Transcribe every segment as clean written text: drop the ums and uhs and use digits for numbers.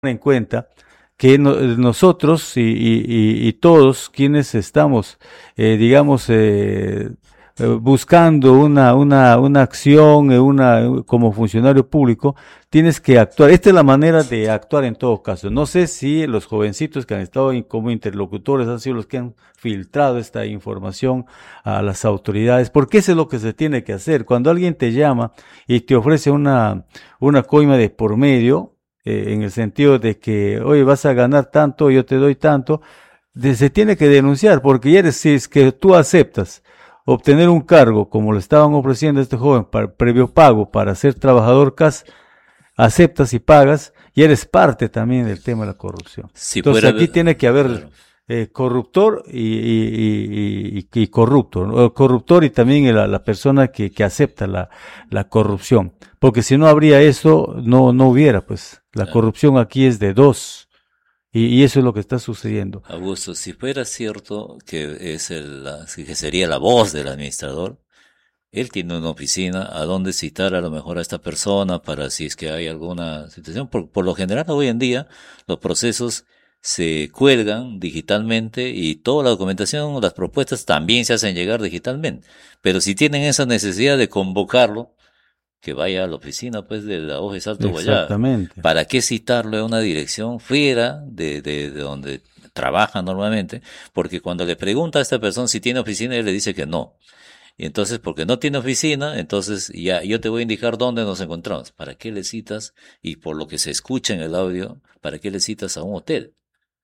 en cuenta que nosotros y todos quienes estamos, digamos, buscando una acción, como funcionario público, tienes que actuar. Esta es la manera de actuar en todo caso. No sé si los jovencitos que han estado como interlocutores han sido los que han filtrado esta información a las autoridades, porque eso es lo que se tiene que hacer. Cuando alguien te llama y te ofrece una coima de por medio, en el sentido de que, oye, vas a ganar tanto, yo te doy tanto, se tiene que denunciar, porque ya eres, si es que tú aceptas obtener un cargo, como le estaban ofreciendo a este joven, previo pago para ser trabajador CAS, aceptas y pagas, y eres parte también del tema de la corrupción. Si Entonces fuera, aquí tiene que haber claro. corruptor y corrupto, ¿no? El corruptor y también la persona que acepta la corrupción, porque si no habría eso, no hubiera, pues la Claro. corrupción aquí es de dos, y eso es lo que está sucediendo. Augusto, si fuera cierto que que sería la voz del administrador, él tiene una oficina a donde citar a lo mejor a esta persona para si es que hay alguna situación. Por lo general, hoy en día, los procesos se cuelgan digitalmente y toda la documentación, las propuestas también se hacen llegar digitalmente. Pero si tienen esa necesidad de convocarlo, que vaya a la oficina pues de la OGE Salto Guayaba. Exactamente. ¿Para qué citarlo a una dirección fuera de donde trabaja normalmente? Porque cuando le pregunta a esta persona si tiene oficina, él le dice que no. Y entonces, porque no tiene oficina, entonces ya yo te voy a indicar dónde nos encontramos. ¿Para qué le citas? Y por lo que se escucha en el audio, ¿para qué le citas a un hotel,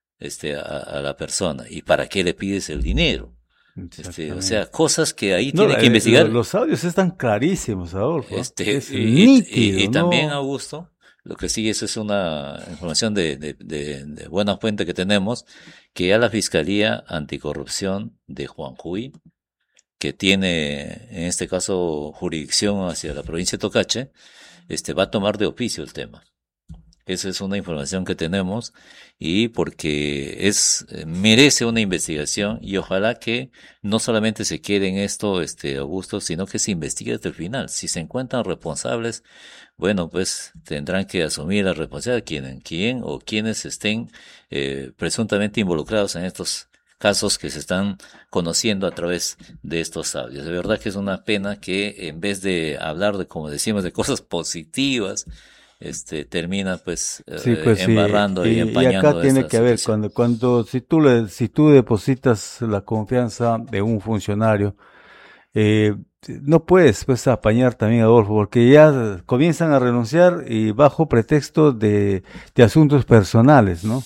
a la persona? ¿Y para qué le pides el dinero? O sea, Exactamente. cosas que ahí No, tiene que investigar. los audios están clarísimos, Adolfo, ¿eh? Este, Es y, y, y nítido, también, ¿no? Augusto, lo que sí, eso es una información de buena fuente que tenemos, que ya la Fiscalía Anticorrupción de Juanjuy, que tiene en este caso jurisdicción hacia la provincia de Tocache, va a tomar de oficio el tema. Esa es una información que tenemos y porque merece una investigación y ojalá que no solamente se quede en esto, Augusto, sino que se investigue hasta el final. Si se encuentran responsables, bueno, pues tendrán que asumir la responsabilidad quien o quienes estén presuntamente involucrados en estos casos que se están conociendo a través de estos audios. De verdad que es una pena que en vez de hablar de, como decimos, de cosas positivas, termina pues Sí, pues sí, embarrando y y acá empañando tiene esta que haber, situación. si tú depositas la confianza de un funcionario, eh, no puedes pues apañar también, Adolfo, porque ya comienzan a renunciar y bajo pretexto de asuntos personales, ¿no?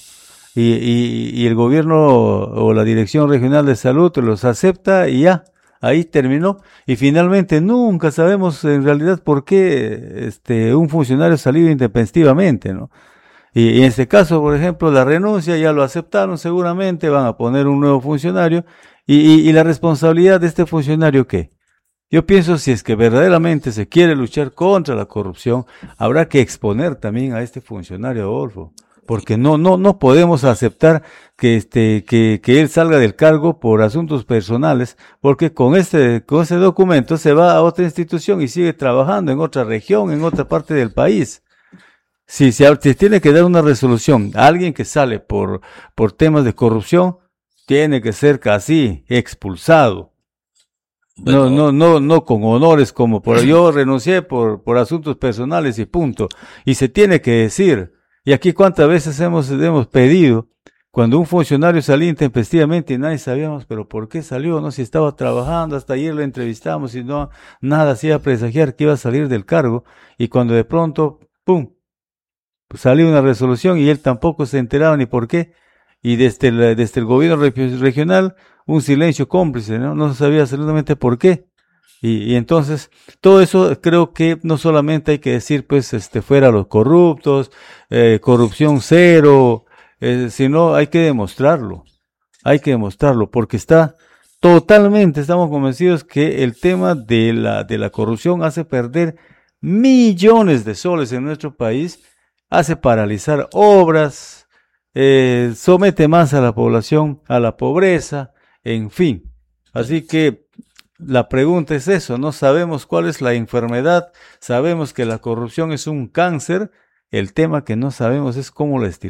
Y el gobierno o la Dirección Regional de Salud los acepta y ya, ahí terminó. Y finalmente nunca sabemos en realidad por qué un funcionario salió intempestivamente, ¿no? Y en este caso, por ejemplo, la renuncia ya lo aceptaron seguramente, van a poner un nuevo funcionario y la responsabilidad de este funcionario, ¿qué? Yo pienso si es que verdaderamente se quiere luchar contra la corrupción, habrá que exponer también a este funcionario, Adolfo, porque no podemos aceptar que él salga del cargo por asuntos personales, porque con este documento se va a otra institución y sigue trabajando en otra región, en otra parte del país. Si se tiene que dar una resolución a alguien que sale por temas de corrupción, tiene que ser casi expulsado. Bueno, No con honores como por yo renuncié por asuntos personales y punto. Y se tiene que decir. Y aquí cuántas veces hemos pedido, cuando un funcionario salía intempestivamente y nadie sabíamos, pero ¿por qué salió? No, si estaba trabajando, hasta ayer lo entrevistamos y no, nada hacía presagiar que iba a salir del cargo. Y cuando de pronto, ¡pum!, pues salió una resolución y él tampoco se enteraba ni por qué. Y desde el gobierno regional, un silencio cómplice, ¿no? No se sabía absolutamente por qué. Y entonces, todo eso creo que no solamente hay que decir, pues, fuera los corruptos, corrupción cero, sino hay que demostrarlo, porque estamos convencidos que el tema de la corrupción hace perder millones de soles en nuestro país, hace paralizar obras, somete más a la población a la pobreza, en fin. bueno, Así que la pregunta es eso, no sabemos cuál es la enfermedad, sabemos que la corrupción es un cáncer El tema que no sabemos es cómo la